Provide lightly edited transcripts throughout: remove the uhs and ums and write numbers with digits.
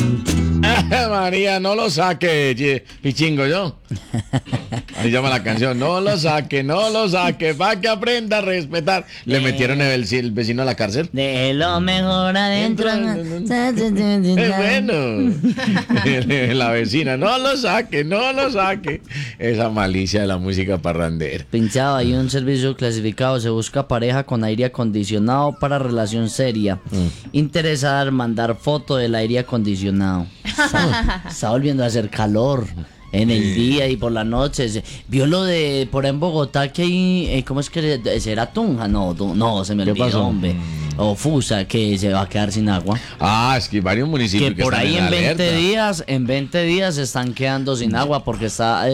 María, no lo saque, pichingo yo. Ahí llama la canción, no lo saque, para que aprenda a respetar. Le metieron el vecino a la cárcel. De lo mejor adentro. Es bueno. La vecina, no lo saque. Esa malicia de la música parrandera. Pinchado, hay un servicio clasificado, se busca pareja con aire acondicionado para relación seria. Interesada en mandar foto del aire acondicionado. Está volviendo a hacer calor. En el día y por la noche. Vio lo de por ahí en Bogotá que hay, ¿cómo es que será Tunja? No, se me olvidó, hombre. O Fusa, que se va a quedar sin agua. Es que varios municipios que por ahí en 20 días se están quedando sin agua porque está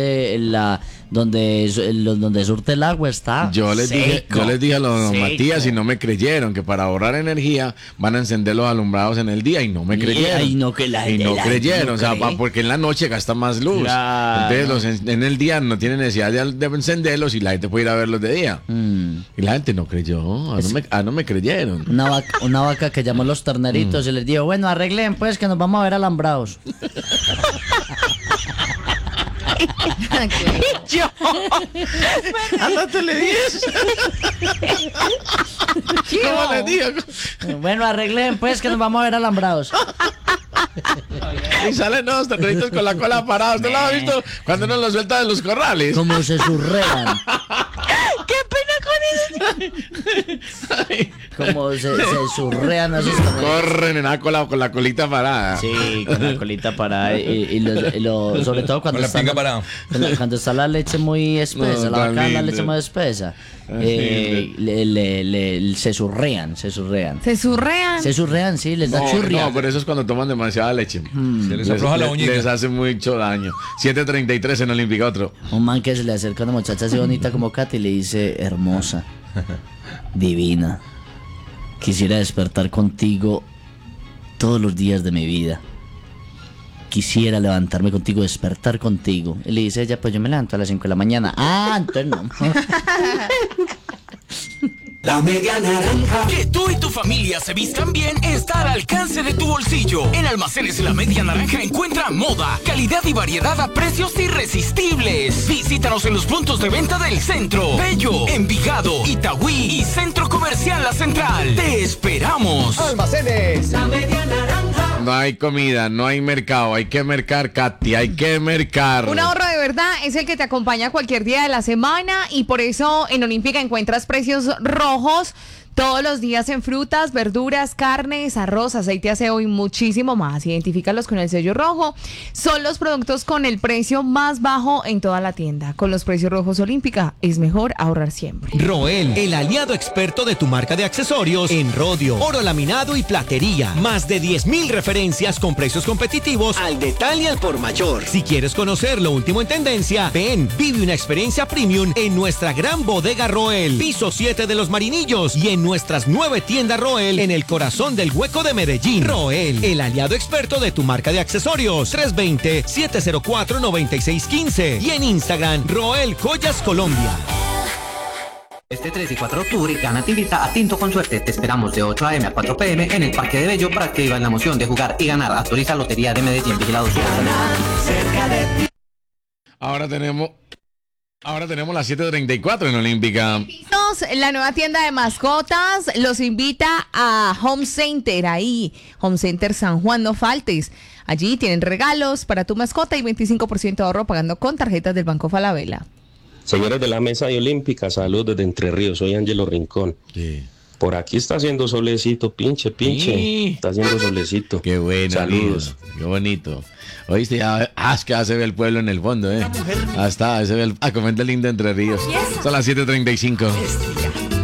donde surte el agua está yo les dije a los Matías y no me creyeron que para ahorrar energía van a encender los alumbrados en el día y no me creyeron. Y no creyeron, o sea, porque en la noche gasta más luz. Claro. Entonces en el día no tienen necesidad de encenderlos y la gente puede ir a verlos de día. Y la gente no creyó, no me creyeron. Una vaca que llamó los terneritos y les dijo, bueno, arreglen pues que nos vamos a ver alambrados. Yo. Andate le dices. ¿Cómo le digo? Bueno, arreglen pues que nos vamos a ver alambrados. Y salen los terneritos con la cola parada. ¿Usted lo ha visto cuando uno los suelta de los corrales? Como se surrean. ¡Qué pena con eso! Como se surrean esos terneritos. Corren en la cola con la colita parada. Sí, con la colita parada. Y sobre todo cuando cuando está la leche muy espesa, la vaca la leche muy espesa. Se surrean. ¿Se surrean? Sí, les da churria. No, pero eso es cuando toman demasiada leche. Se les afloja la uñita. Les hace mucho daño. 7:33 en Olímpica, otro. Un man que se le acerca a una muchacha así bonita como Katy y le dice, hermosa, divina, quisiera despertar contigo todos los días de mi vida. Quisiera levantarme contigo, despertar contigo. Y le dice ella, pues yo me levanto a las 5 de la mañana. Entonces no. La media naranja. Que tú y tu familia se vistan bien está al alcance de tu bolsillo. En Almacenes La Media Naranja encuentra moda, calidad y variedad a precios irresistibles. Visítanos en los puntos de venta del centro, Bello, Envigado, Itagüí y Centro Comercial La Central. ¡Te esperamos! Almacenes La Media Naranja. No hay comida, no hay mercado, hay que mercar, Katy, hay que mercar. Un ahorro de verdad es el que te acompaña cualquier día de la semana y por eso en Olímpica encuentras precios rojos todos los días en frutas, verduras, carnes, arroz, aceite, aseo y muchísimo más. Identifícalos con el sello rojo. Son los productos con el precio más bajo en toda la tienda. Con los precios rojos Olímpica es mejor ahorrar siempre. Roel, el aliado experto de tu marca de accesorios en rodio, oro laminado y platería. Más de 10,000 referencias con precios competitivos al detalle y al por mayor. Si quieres conocer lo último en tendencia, ven, vive una experiencia premium en nuestra gran bodega Roel, piso 7 de Los Marinillos y en nuestras 9 tiendas Roel en el corazón del hueco de Medellín. Roel, el aliado experto de tu marca de accesorios. 320-704-9615 y en Instagram Roel Joyas Colombia. Este 3 y 4 de octubre gana Tirita a Tinto con Suerte. Te esperamos de 8 a.m. a 4 p.m. en el Parque de Bello para que vivas la emoción de jugar y ganar. Autoriza Lotería de Medellín, vigilado Super. Ahora tenemos las 7:34 en Olímpica. La nueva tienda de mascotas los invita a Home Center, ahí, Home Center San Juan, no faltes. Allí tienen regalos para tu mascota y 25% de ahorro pagando con tarjetas del Banco Falabella. Señores de la mesa de Olímpica, saludos desde Entre Ríos, soy Ángelo Rincón. Sí. Por aquí está haciendo solecito, pinche. Sí. Está haciendo solecito. Qué bueno. Saludos. Qué bonito. Oíste, es que ya se ve el pueblo en el fondo, ¿eh? Hasta se ve comenta lindo Entre Ríos. Son las 7:35.